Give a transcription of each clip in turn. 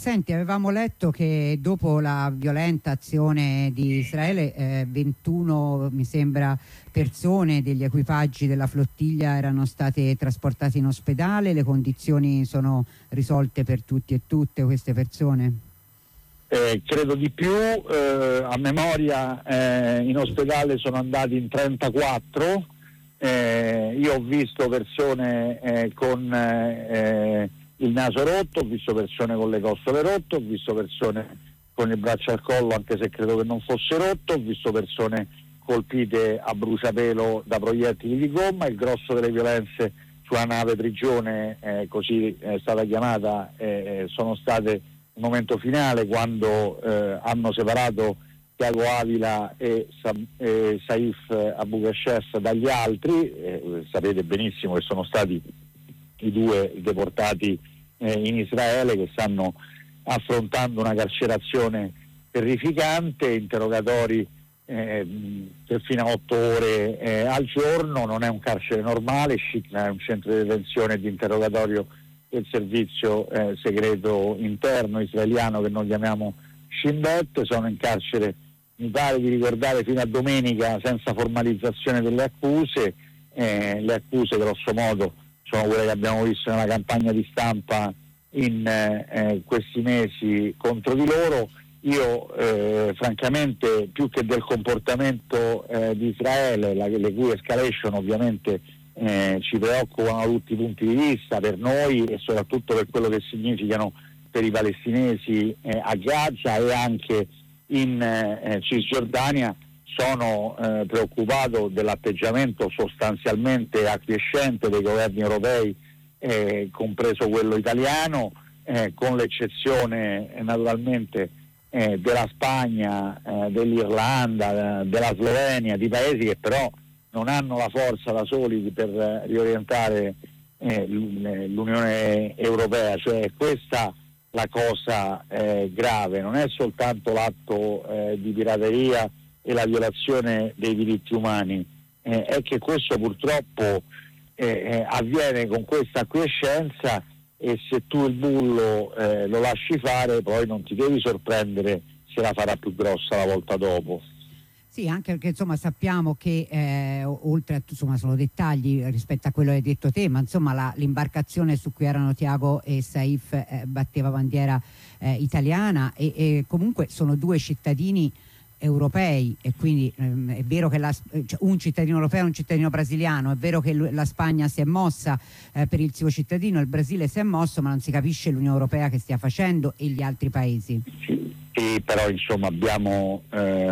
Senti, avevamo letto che dopo la violenta azione di Israele 21, mi sembra, persone degli equipaggi della flottiglia erano state trasportate in ospedale. Le condizioni sono risolte per tutti e tutte queste persone? Credo di più, a memoria in ospedale sono andati in 34, io ho visto persone con il naso rotto, ho visto persone con le costole rotte, ho visto persone con il braccio al collo anche se credo che non fosse rotto, ho visto persone colpite a bruciapelo da proiettili di gomma. Il grosso delle violenze sulla nave Prigione, così è stata chiamata, sono state il momento finale quando hanno separato Tiago Avila e Saif Abu Kashef dagli altri. Sapete benissimo che sono stati i due deportati in Israele che stanno affrontando una carcerazione terrificante, interrogatori per fino a 8 ore al giorno. Non è un carcere normale, Shikna è un centro di detenzione e di interrogatorio del servizio segreto interno israeliano che noi chiamiamo Shin Bet. Sono in carcere, mi pare di ricordare, fino a domenica senza formalizzazione delle accuse. Le accuse grosso modo sono quelle che abbiamo visto nella campagna di stampa in questi mesi contro di loro. Io francamente, più che del comportamento di Israele, le cui escalation ovviamente ci preoccupano da tutti i punti di vista, per noi e soprattutto per quello che significano per i palestinesi a Gaza e anche in Cisgiordania, sono preoccupato dell'atteggiamento sostanzialmente acquiescente dei governi europei, compreso quello italiano, con l'eccezione naturalmente della Spagna, dell'Irlanda, della Slovenia, di paesi che però non hanno la forza da soli per riorientare l'Unione Europea. Cioè questa la cosa grave, non è soltanto l'atto di pirateria e la violazione dei diritti umani, è che questo purtroppo avviene con questa acquiescenza, e se tu il bullo lo lasci fare poi non ti devi sorprendere se la farà più grossa la volta dopo. Sì, anche perché insomma sappiamo che oltre a, insomma, sono dettagli rispetto a quello che hai detto te, ma insomma l'imbarcazione su cui erano Tiago e Saif batteva bandiera italiana e comunque sono due cittadini europei, e quindi è vero che un cittadino europeo e un cittadino brasiliano, è vero che la Spagna si è mossa per il suo cittadino, il Brasile si è mosso, ma non si capisce l'Unione Europea che stia facendo e gli altri paesi. Sì, però insomma abbiamo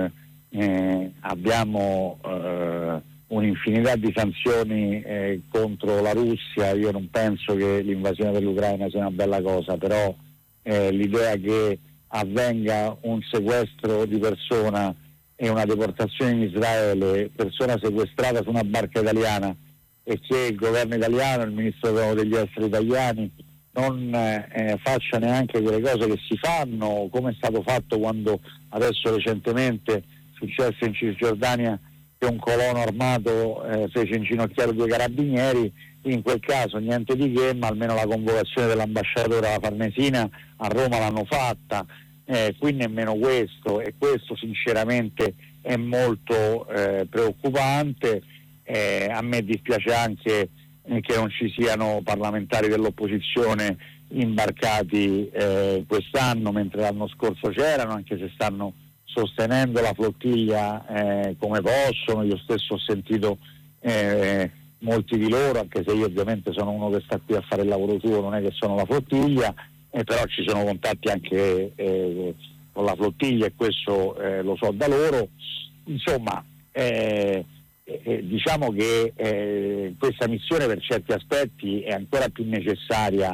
un'infinità di sanzioni contro la Russia. Io non penso che l'invasione dell'Ucraina sia una bella cosa, però l'idea che avvenga un sequestro di persona e una deportazione in Israele, persona sequestrata su una barca italiana, e che il governo italiano, il ministro degli esteri italiani non faccia neanche quelle cose che si fanno, come è stato fatto quando adesso recentemente successo in Cisgiordania che un colono armato fece inginocchiare 2 carabinieri. In quel caso niente di che, ma almeno la convocazione dell'ambasciatore alla Farnesina a Roma l'hanno fatta, qui nemmeno questo, e questo sinceramente è molto preoccupante. A me dispiace anche che non ci siano parlamentari dell'opposizione imbarcati quest'anno, mentre l'anno scorso c'erano, anche se stanno sostenendo la flottiglia come possono. Io stesso ho sentito molti di loro, anche se io ovviamente sono uno che sta qui a fare il lavoro suo, non è che sono la flottiglia, però ci sono contatti anche con la flottiglia e questo lo so da loro. Insomma, diciamo che questa missione per certi aspetti è ancora più necessaria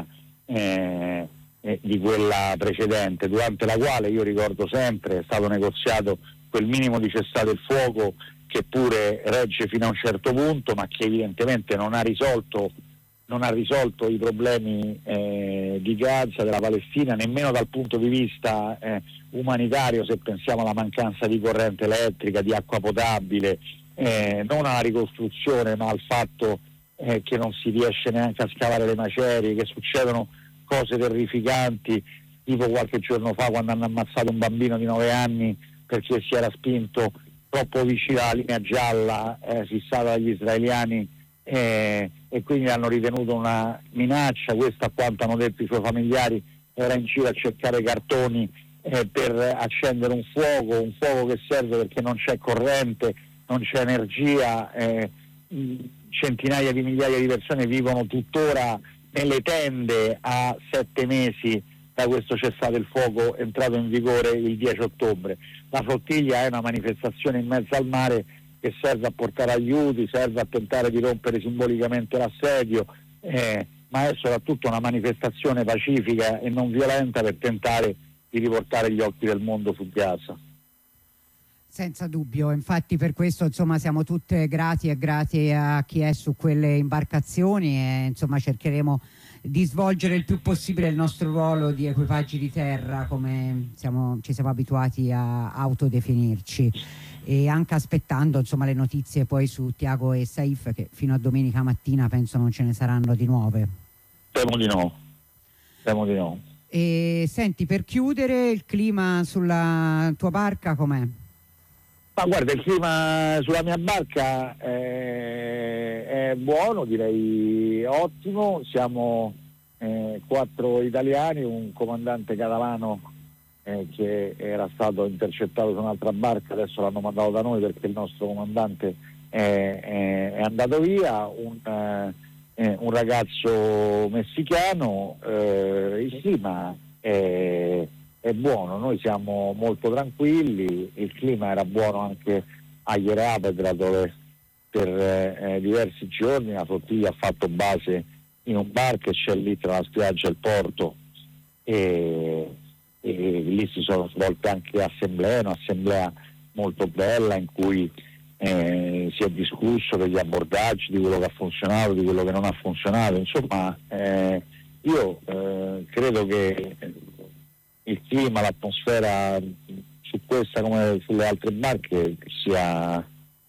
di quella precedente, durante la quale, io ricordo sempre, è stato negoziato quel minimo di cessate il fuoco che pure regge fino a un certo punto, ma che evidentemente non ha risolto i problemi di Gaza, della Palestina, nemmeno dal punto di vista umanitario, se pensiamo alla mancanza di corrente elettrica, di acqua potabile, non alla ricostruzione, ma al fatto che non si riesce neanche a scavare le macerie, che succedono cose terrificanti tipo qualche giorno fa quando hanno ammazzato un bambino di 9 anni perché si era spinto troppo vicino alla linea gialla fissata dagli israeliani, e quindi l'hanno ritenuto una minaccia. Questo, a quanto hanno detto i suoi familiari, era in giro a cercare cartoni per accendere un fuoco che serve perché non c'è corrente, non c'è energia, centinaia di migliaia di persone vivono tuttora nelle tende a 7 mesi da questo cessate il fuoco entrato in vigore il 10 ottobre. La flottiglia è una manifestazione in mezzo al mare che serve a portare aiuti, serve a tentare di rompere simbolicamente l'assedio, ma è soprattutto una manifestazione pacifica e non violenta per tentare di riportare gli occhi del mondo su Gaza. Senza dubbio, infatti per questo insomma siamo tutte grati e grati a chi è su quelle imbarcazioni, e insomma cercheremo di svolgere il più possibile il nostro ruolo di equipaggi di terra, come ci siamo abituati a autodefinirci, e anche aspettando insomma le notizie poi su Tiago e Saif, che fino a domenica mattina penso non ce ne saranno di nuove. Temo di no. E senti, per chiudere, il clima sulla tua barca com'è? Ma guarda, il clima sulla mia barca è buono, direi ottimo. Siamo 4 italiani, un comandante catalano che era stato intercettato su un'altra barca, adesso l'hanno mandato da noi perché il nostro comandante è andato via, un ragazzo messicano. Il clima è buono, noi siamo molto tranquilli, il clima era buono anche a Jerabedra, dove per diversi giorni la flottiglia ha fatto base in un bar che c'è lì tra la spiaggia e il porto, e lì si sono svolte anche assemblee, un'assemblea molto bella in cui si è discusso degli abbordaggi, di quello che ha funzionato, di quello che non ha funzionato. Insomma, io credo che il clima, l'atmosfera su questa come sulle altre barche sia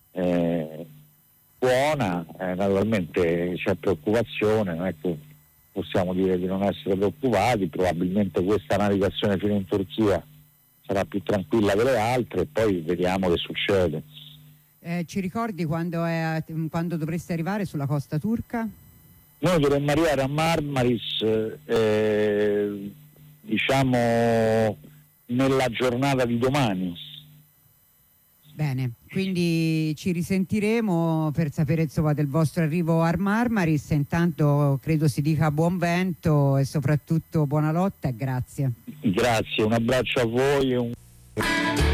buona. Naturalmente c'è preoccupazione, non è che possiamo dire di non essere preoccupati, probabilmente questa navigazione fino in Turchia sarà più tranquilla delle altre e poi vediamo che succede. Ci ricordi quando dovreste arrivare sulla costa turca? Noi dovremmo arrivare a Marmaris diciamo nella giornata di domani. Bene, quindi ci risentiremo per sapere insomma del vostro arrivo a Marmaris. Intanto credo si dica buon vento e soprattutto buona lotta e grazie. Grazie, un abbraccio a voi.